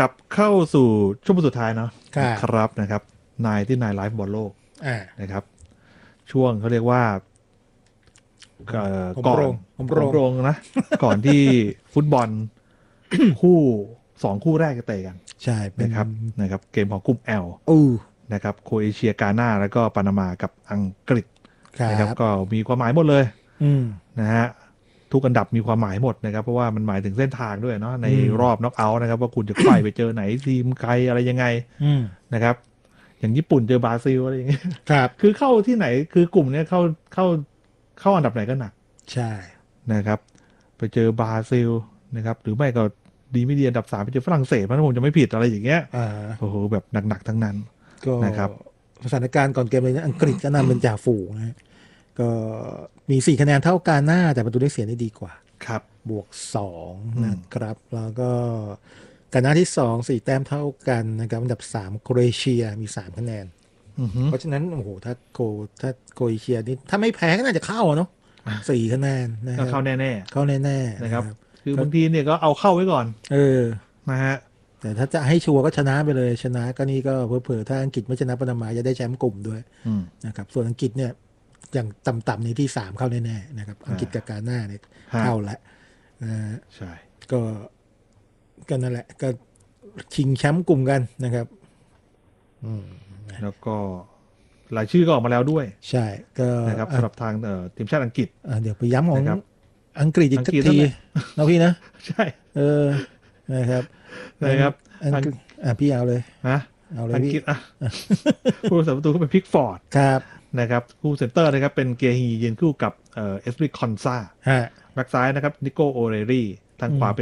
กลับเข้าสู่ช่วงสุดท้ายเนาะครับนะครับนายที่นายไลฟ์บอลโลกนะครับช่วงเขาเรียกว่าก่อนผมโรงนะ ก่อนที่ฟุตบอล คู่2คู่แรกจะเตะกันใช่นะครับเกมของกลุ่ม L นะครับโครเอเชียกาน่าแล้วก็ปานามากับอังกฤษนะครับก็มีความหมายหมดเลยนะฮะทุกอันดับมีความหมายหมดนะครับเพราะว่ามันหมายถึงเส้นทางด้วยเนาะในรอบน็อกเอาท์นะครับว่าคุณจะไปเจอไหนทีมใครอะไรยังไงนะครับอย่างญี่ปุ่นเจอบราซิลอะไรอย่างเงี้ยคือเข้าที่ไหนคือกลุ่มนี้เข้าอันดับไหนก็หนักใช่นะครับไปเจอบราซิลนะครับหรือไม่ก็ดีไม่ดีอันดับ3ไปเจอฝรั่งเศสมันผมจะไม่ผิดอะไรอย่างเงี้ยโอ้โหแบบหนักๆทั้งนั้นนะครับสถานการณ์ก่อนเกมเลยนะอังกฤษก็นำเป็นจ่าฝูงนะก็มี4คะแนนเท่ากันหน้าแต่ประตูได้เสียได้ดีกว่าครับบวก2นะครับแล้วก็กันหน้าที่2 4แต้มเท่ากันนะครับอันดับ3โครเอเชียมี3คะแนนเพราะฉะนั้นโอ้โหถ้าโครเอเชียนี่ถ้าไม่แพ้ก็น่าจะเข้าเนาะ4คะแนนนะครับเข้าแน่ๆนะครับคือบางทีเนี่ยก็เอาเข้าไว้ก่อนนะฮะแต่ถ้าจะให้ชัวร์ก็ชนะไปเลยชนะก็นี่ก็เผลอๆถ้าอังกฤษไม่ชนะปานามาจะได้แชมป์กลุ่มด้วยนะครับส่วนอังกฤษเนี่ยอย่างต่ำๆนี้ที่3เข้าแน่ๆนะครับอังกฤษกับกาน่าเนี่ยเข้าแล้วใช่ก็นั่นแหละก็ชิงแชมป์กลุ่มกันนะครับแล้วก็รายชื่อก็ออกมาแล้วด้วยใช่ก็นะครับสำหรับทางทีมชาติอังกฤษเดี๋ยวไปย้ำของอังกฤษอีกสักทีนะพี่นะใช่นะครับพี่เอาเลยนะเอาเลยอังกฤษผู้รักษาประตูก็เป็นพิกฟอร์ดนะครับคู่เซนเตอร์นะครับเป็นเกียร์ฮียืนคู่กับเอสริคอนซาแบ็กซ้ายนะครับนิโกโอเรรี่ทางขวาเป็น